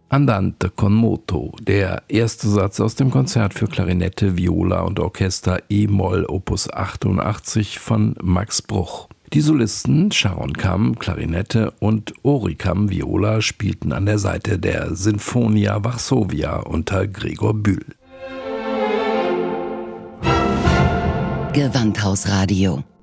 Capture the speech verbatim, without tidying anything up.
Andante con moto, der erste Satz aus dem Konzert für Klarinette, Viola und Orchester E-Moll Opus achtundachtzig von Max Bruch. Die Solisten Sharon Kamm, Klarinette und Ori Kamm, Viola, spielten an der Seite der Sinfonia Varsovia unter Gregor Bühl. Gewandhausradio